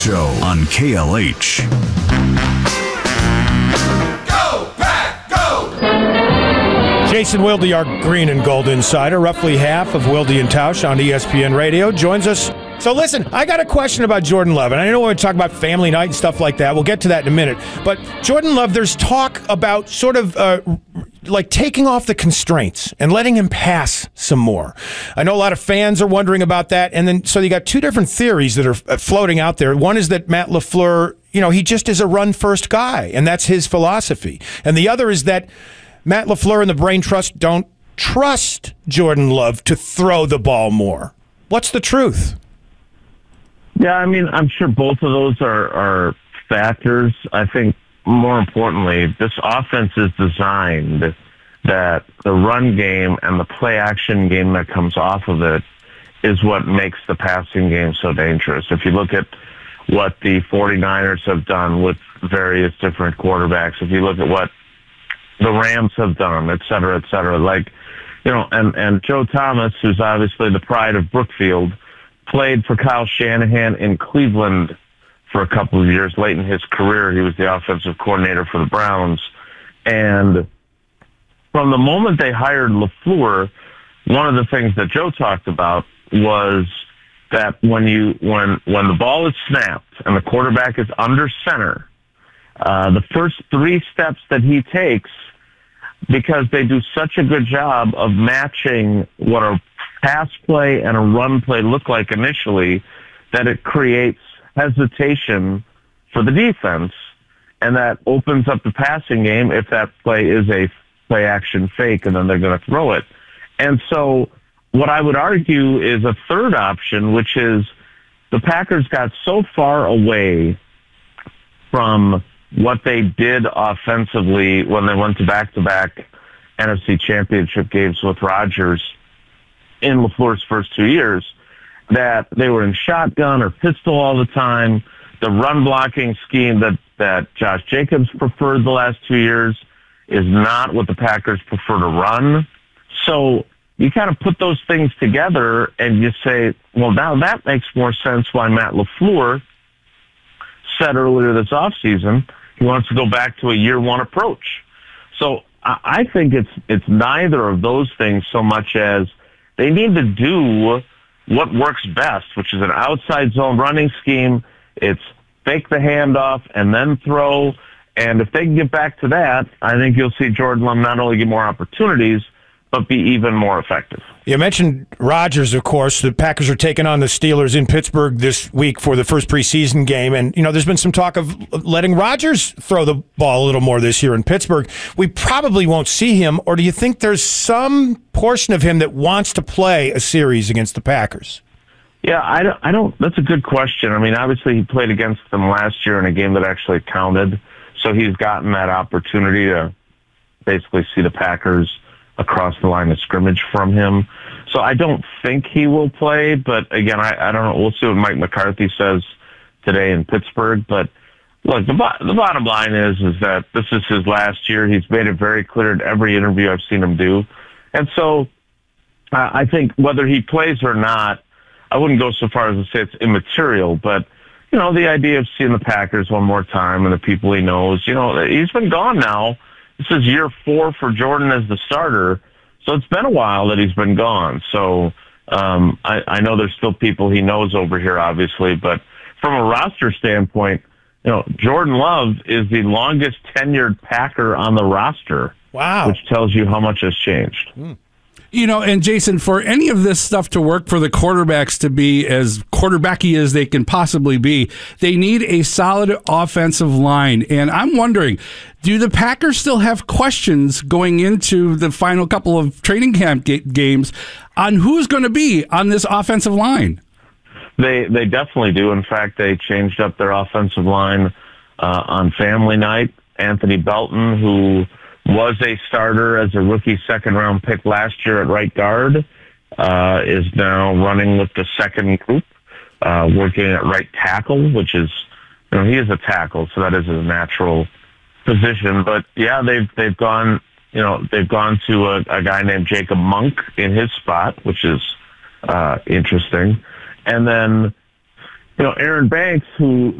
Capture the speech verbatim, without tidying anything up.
Show on K L H. Go, Pack, go! Jason Wilde, our green and gold insider, roughly half of Wilde and Tausch on E S P N Radio, joins us. So listen, I got a question about Jordan Love, and I know we're going to talk about family night and stuff like that. We'll get to that in a minute. But Jordan Love, there's talk about sort of uh, like taking off the constraints and letting him pass some more. I know a lot of fans are wondering about that. And then so you got two different theories that are floating out there. One is that Matt LaFleur, you know, he just is a run-first guy, and that's his philosophy. And the other is that Matt LaFleur and the Brain Trust don't trust Jordan Love to throw the ball more. What's the truth? Yeah, I mean, I'm sure both of those are, are factors. I think more importantly, this offense is designed that the run game and the play action game that comes off of it is what makes the passing game so dangerous. If you look at what the 49ers have done with various different quarterbacks, if you look at what the Rams have done, et cetera, et cetera, like, you know, and, and Joe Thomas, who's obviously the pride of Brookfield, played for Kyle Shanahan in Cleveland for a couple of years. Late in his career, he was the offensive coordinator for the Browns. And from the moment they hired LaFleur, one of the things that Joe talked about was that when you when when the ball is snapped and the quarterback is under center, uh, the first three steps that he takes, because they do such a good job of matching what a pass play and a run play look like initially, that it creates hesitation for the defense, and that opens up the passing game if that play is a play action fake and then they're going to throw it. And so what I would argue is a third option, which is the Packers got so far away from what they did offensively when they went to back-to-back N F C Championship games with Rodgers in LaFleur's first two years, that they were in shotgun or pistol all the time. The run blocking scheme that, that Josh Jacobs preferred the last two years is not what the Packers prefer to run. So you kind of put those things together and you say, well, now that makes more sense why Matt LaFleur said earlier this offseason he wants to go back to a year one approach. So I think it's it's neither of those things so much as they need to do what works best, which is an outside zone running scheme. It's fake the handoff and then throw. And if they can get back to that, I think you'll see Jordan Love not only get more opportunities, but be even more effective. You mentioned Rodgers, of course. The Packers are taking on the Steelers in Pittsburgh this week for the first preseason game. And, you know, there's been some talk of letting Rodgers throw the ball a little more this year in Pittsburgh. We probably won't see him, or do you think there's some portion of him that wants to play a series against the Packers? Yeah, I don't, I don't. That's a good question. I mean, obviously he played against them last year in a game that actually counted. So he's gotten that opportunity to basically see the Packers across the line of scrimmage from him. So I don't think he will play, but again, I, I don't know. We'll see what Mike McCarthy says today in Pittsburgh. But look, the, bo- the bottom line is, is that this is his last year. He's made it very clear in every interview I've seen him do. And so uh, I think whether he plays or not, I wouldn't go so far as to say it's immaterial, but you know, the idea of seeing the Packers one more time and the people he knows, you know, he's been gone now. This is year four for Jordan as the starter, so it's been a while that he's been gone. So um, I, I know there's still people he knows over here, obviously, but from a roster standpoint, you know, Jordan Love is the longest tenured Packer on the roster. Wow. Which tells you how much has changed. Hmm. You know, and Jason, for any of this stuff to work for the quarterbacks to be as quarterbacky as they can possibly be, they need a solid offensive line. And I'm wondering, do the Packers still have questions going into the final couple of training camp ga- games on who's going to be on this offensive line? They they definitely do. In fact, they changed up their offensive line uh, on family night. Anthony Belton, who was a starter as a rookie second-round pick last year at right guard, uh, is now running with the second group, uh, working at right tackle, which is, you know, he is a tackle, so that is a natural position. But, yeah, they've they've gone, you know, they've gone to a, a guy named Jacob Monk in his spot, which is uh, interesting. And then, you know, Aaron Banks, who